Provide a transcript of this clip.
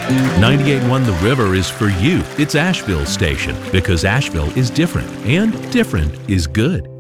98.1 The River is for you. It's Asheville's station because Asheville is different, and different is good.